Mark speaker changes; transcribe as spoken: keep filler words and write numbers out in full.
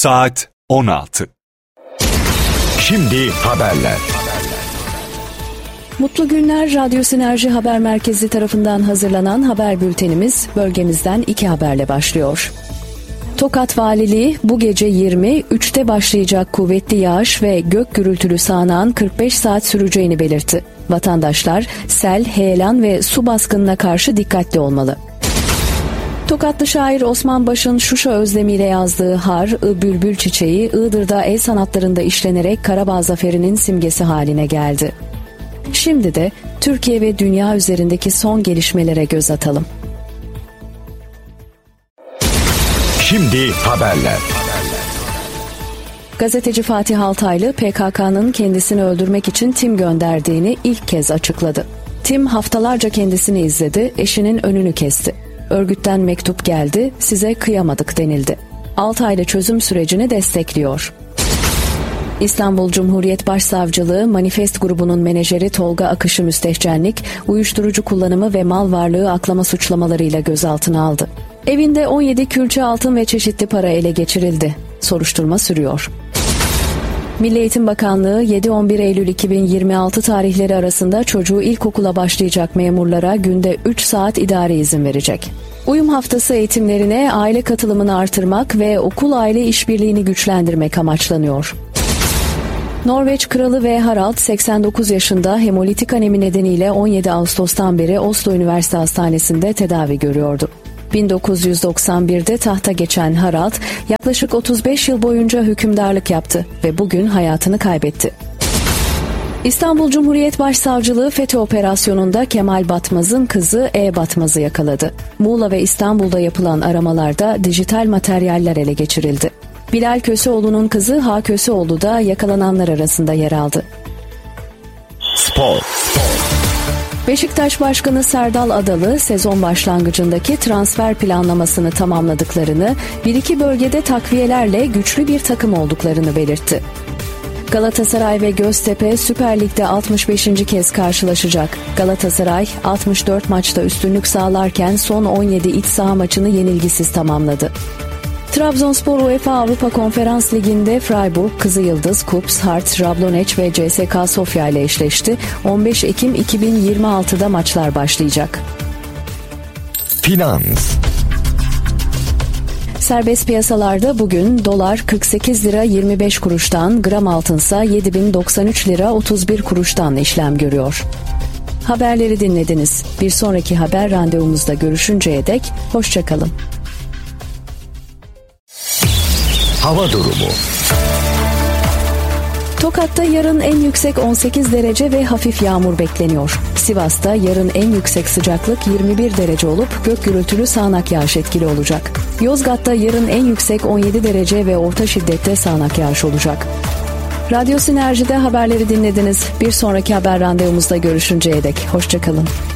Speaker 1: Saat on altı.
Speaker 2: Şimdi haberler.
Speaker 3: Mutlu günler. Radyo Sinerji Haber Merkezi tarafından hazırlanan haber bültenimiz bölgemizden iki haberle başlıyor. Tokat Valiliği bu gece yirmi üçte başlayacak kuvvetli yağış ve gök gürültülü sağanağın kırk beş saat süreceğini belirtti. Vatandaşlar sel, heyelan ve su baskınına karşı dikkatli olmalı. Tokatlı şair Osman Baş'ın Şuşa özlemiyle yazdığı Har, I Bülbül Çiçeği, Iğdır'da el sanatlarında işlenerek Karabağ Zaferi'nin simgesi haline geldi. Şimdi de Türkiye ve dünya üzerindeki son gelişmelere göz atalım.
Speaker 2: Şimdi haberler.
Speaker 3: Gazeteci Fatih Altaylı, P K K'nın kendisini öldürmek için tim gönderdiğini ilk kez açıkladı. Tim haftalarca kendisini izledi, eşinin önünü kesti. Örgütten mektup geldi, size kıyamadık denildi. Altaylı çözüm sürecini destekliyor. İstanbul Cumhuriyet Başsavcılığı, Manifest grubunun menajeri Tolga Akış'ı müstehcenlik, uyuşturucu kullanımı ve mal varlığı aklama suçlamalarıyla gözaltına aldı. Evinde on yedi külçe altın ve çeşitli para ele geçirildi. Soruşturma sürüyor. Milli Eğitim Bakanlığı yedi on bir Eylül iki bin yirmi altı tarihleri arasında çocuğu ilkokula başlayacak memurlara günde üç saat idari izin verecek. Uyum haftası eğitimlerine aile katılımını artırmak ve okul-aile işbirliğini güçlendirmek amaçlanıyor. Norveç Kralı ve Harald seksen dokuz yaşında hemolitik anemi nedeniyle on yedi Ağustos'tan beri Oslo Üniversite Hastanesi'nde tedavi görüyordu. bin dokuz yüz doksan birde tahta geçen Harald yaklaşık otuz beş yıl boyunca hükümdarlık yaptı ve bugün hayatını kaybetti. İstanbul Cumhuriyet Başsavcılığı FETÖ operasyonunda Kemal Batmaz'ın kızı E. Batmaz'ı yakaladı. Muğla ve İstanbul'da yapılan aramalarda dijital materyaller ele geçirildi. Bilal Köseoğlu'nun kızı H. Köseoğlu da yakalananlar arasında yer aldı.
Speaker 2: Spor.
Speaker 3: Beşiktaş Başkanı Serdal Adalı sezon başlangıcındaki transfer planlamasını tamamladıklarını, bir iki bölgede takviyelerle güçlü bir takım olduklarını belirtti. Galatasaray ve Göztepe Süper Lig'de altmış beşinci kez karşılaşacak. Galatasaray altmış dört maçta üstünlük sağlarken son on yedi iç saha maçını yenilgisiz tamamladı. Trabzonspor UEFA Avrupa Konferans Ligi'nde Freiburg, Kızılyıldız, Kups, Hart, Jablonec ve C S K Sofya ile eşleşti. on beş Ekim iki bin yirmi altıda maçlar başlayacak.
Speaker 2: Finans.
Speaker 3: Serbest piyasalarda bugün dolar kırk sekiz lira yirmi beş kuruştan, gram altınsa yedi bin doksan üç lira otuz bir kuruştan işlem görüyor. Haberleri dinlediniz. Bir sonraki haber randevumuzda görüşünceye dek hoşça kalın.
Speaker 2: Hava durumu.
Speaker 3: Tokat'ta yarın en yüksek on sekiz derece ve hafif yağmur bekleniyor. Sivas'ta yarın en yüksek sıcaklık yirmi bir derece olup gök gürültülü sağanak yağış etkili olacak. Yozgat'ta yarın en yüksek on yedi derece ve orta şiddette sağanak yağış olacak. Radyo Sinerji'de haberleri dinlediniz. Bir sonraki haber randevumuzda görüşünceye dek hoşça kalın.